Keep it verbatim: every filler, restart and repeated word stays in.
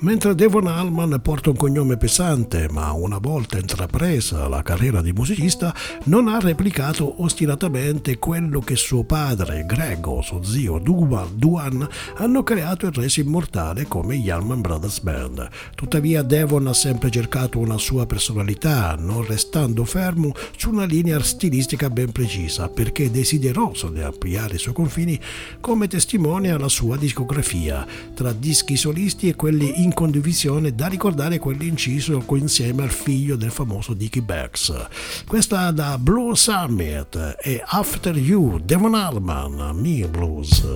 Mentre Devon Allman porta un cognome pesante, ma una volta intrapresa la carriera di musicista, non ha replicato ostinatamente quello che suo padre, Greg, o suo zio Duval Duan hanno creato e reso immortale come gli Allman Brothers Band. Tuttavia Devon ha sempre cercato una sua personalità, non restando fermo su una linea stilistica ben precisa, perché è desideroso di ampliare i suoi confini, come testimonia la sua discografia, tra dischi solisti e quelli in condivisione, da ricordare quelli inciso insieme al figlio del famoso Dickie Beggs. Questa da Blue Summit e After You, Devon Allman, Me Blues.